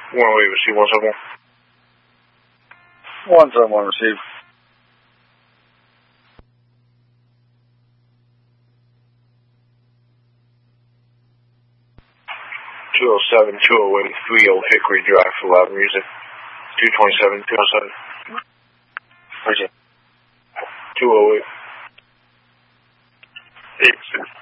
108, receive 171. 171, receive. 207, 208, 30 Hickory Drive for loud music. 227, 207. Where's it? 208. 86.